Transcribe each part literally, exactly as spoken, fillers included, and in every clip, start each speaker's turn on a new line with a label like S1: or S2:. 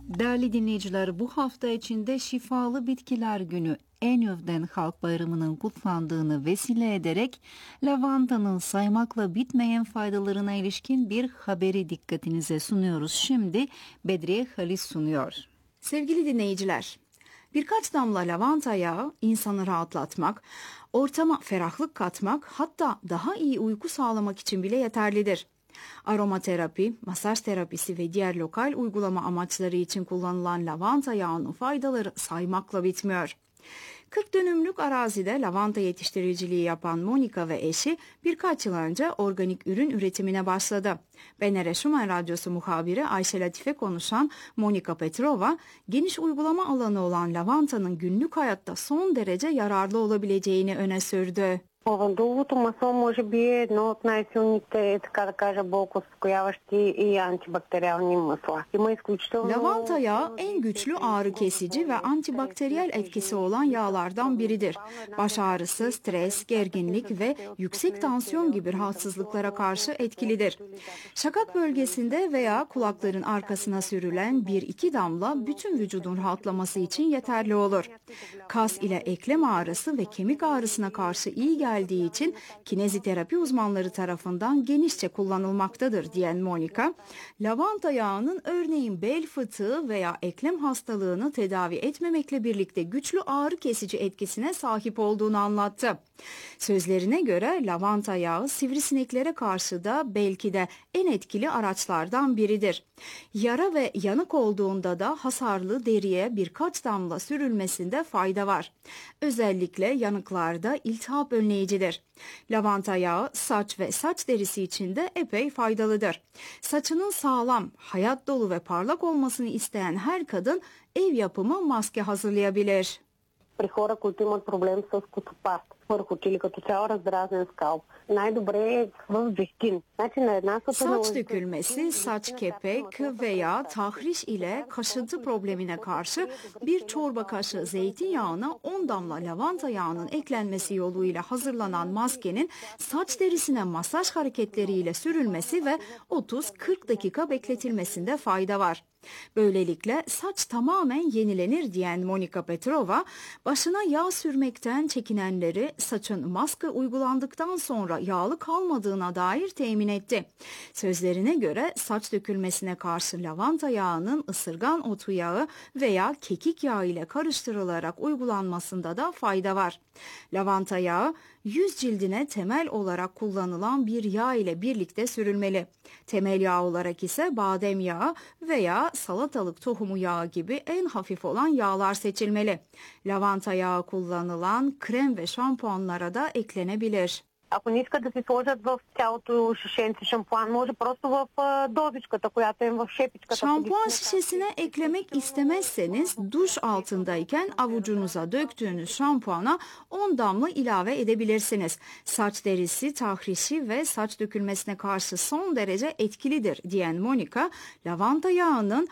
S1: Değerli dinleyiciler, bu hafta içinde Şifalı Bitkiler Günü Enöv'den Halk Bayramı'nın kutlandığını vesile ederek lavantanın saymakla bitmeyen faydalarına ilişkin bir haberi dikkatinize sunuyoruz. Şimdi Bedriye Halis sunuyor.
S2: Sevgili dinleyiciler, birkaç damla lavanta yağı insanı rahatlatmak, ortama ferahlık katmak, hatta daha iyi uyku sağlamak için bile yeterlidir. Aromaterapi, masaj terapisi ve diğer lokal uygulama amaçları için kullanılan lavanta yağının faydaları saymakla bitmiyor. kırk dönümlük arazide lavanta yetiştiriciliği yapan Monika ve eşi birkaç yıl önce organik ürün üretimine başladı. B N R Şuman Radyosu muhabiri Ayşe Latife konuşan Monika Petrova, geniş uygulama alanı olan lavantanın günlük hayatta son derece yararlı olabileceğini öne sürdü.
S3: Лавандуловото масло може би е едно от най-силните, така да кажа, болкоуспокояващи и антибактериални масла. Има изключително...
S2: Lavanta yağı en güçlü ağrı kesici ve antibakteriyel etkisi olan yağlardan biridir. Baş ağrısı, stres, gerginlik ve yüksek tansiyon gibi rahatsızlıklara karşı etkilidir. Şakak bölgesinde veya kulakların arkasına sürülen bir iki damla bütün vücudun rahatlaması için yeterli olur. Kas ile eklem ağrısı ve kemik ağrısına karşı iyi geldiği geldiği için kineziterapi uzmanları tarafından genişçe kullanılmaktadır diyen Monika, lavanta yağının örneğin bel fıtığı veya eklem hastalığını tedavi etmemekle birlikte güçlü ağrı kesici etkisine sahip olduğunu anlattı. Sözlerine göre lavanta yağı sivrisineklere karşı da belki de en etkili araçlardan biridir. Yara ve yanık olduğunda da hasarlı deriye birkaç damla sürülmesinde fayda var. Özellikle yanıklarda iltihap önleyicidir. Lavanta yağı saç ve saç derisi için de epey faydalıdır. Saçının sağlam, hayat dolu ve parlak olmasını isteyen her kadın ev yapımı maske hazırlayabilir.
S3: При хора, които имат проблем с косопаст върху или като цяло раздразнен скалп. Най-добре е в вехтин. Значи на една съпа
S2: Saç dökülmesi, saç kepek veya tahriş ile kaşıntı problemine karşı bir çorba kaşığı zeytinyağına on damla lavanta yağının eklenmesi yoluyla hazırlanan maskenin saç derisine masaj hareketleriyle sürülmesi ve otuz kırk dakika bekletilmesinde fayda var. Böylelikle saç tamamen yenilenir diyen Monika Petrova, başına yağ sürmekten çekinenleri saçın maske uygulandıktan sonra yağlı kalmadığına dair temin etti. Sözlerine göre saç dökülmesine karşı lavanta yağının ısırgan otu yağı veya kekik yağı ile karıştırılarak uygulanmasında da fayda var. Lavanta yağı yüz cildine temel olarak kullanılan bir yağ ile birlikte sürülmeli. Temel yağ olarak ise badem yağı veya salatalık tohumu yağı gibi en hafif olan yağlar seçilmeli. Lavanta yağı kullanılan krem ve şampuanlara da eklenebilir.
S3: Ако не искат да си сложат в цялото шишенце шампуан, може просто в дозичката, която е в шепичката.
S2: Şampuan şişesine eklemek istemezseniz duş altındayken avucunuza döktüğünüz şampuana on damla ilave edebilirsiniz. Saç derisi, tahrişi ve saç dökülmesine karşı son derece etkilidir diyen Monika, lavanta yağının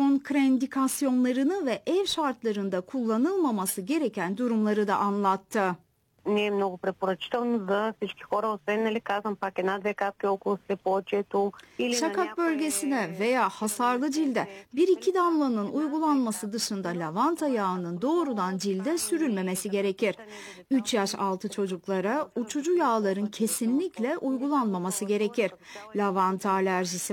S2: kontrendikasyonlarını ve ev şartlarında kullanılmaması gereken durumları da anlattı.
S3: Не е много препоръчително за всички хора, освен, нали, казвам пак, една-две капки около слепоочието.
S2: Şakak bölgesine veya hasarlı cilde bir iki damlanın uygulanması dışında lavanta yağının doğrudan cilde sürülmemesi gerekir. üç yaş altı çocuklara uçucu yağların kesinlikle uygulanmaması gerekir. Lavanta alerjisi